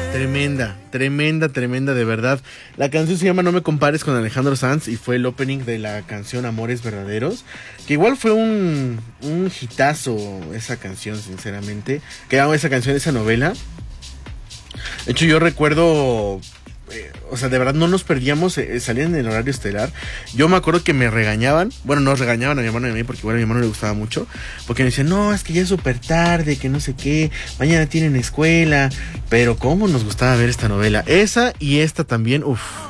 Tremenda, de verdad. La canción se llama No me compares con Alejandro Sanz y fue el opening de la canción Amores Verdaderos, que igual fue un hitazo esa canción, sinceramente. Esa novela. De hecho, yo recuerdo, o sea, de verdad no nos perdíamos, salían en el horario estelar. Yo me acuerdo que me regañaban, bueno, nos regañaban a mi hermano y a mí, porque igual a mi hermano le gustaba mucho, porque me decían, no, es que ya es súper tarde, que no sé qué, mañana tienen escuela. Pero cómo nos gustaba ver esta novela, esa y esta también, uff.